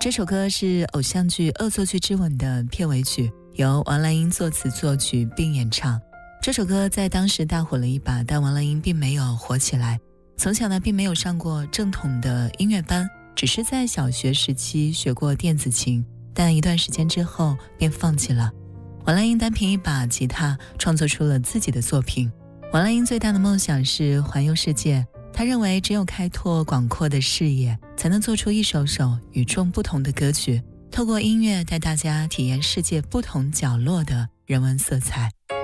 这首歌是偶像剧《恶作剧之吻》的片尾曲，由王蓝英作词作曲并演唱。这首歌在当时大火了一把，但王蓝英并没有火起来。从小呢，并没有上过正统的音乐班，只是在小学时期学过电子琴，但一段时间之后便放弃了。王蓝英单凭一把吉他创作出了自己的作品。王蓝英最大的梦想是环游世界，他认为只有开拓广阔的视野，才能做出一首首与众不同的歌曲，透过音乐带大家体验世界不同角落的人文色彩。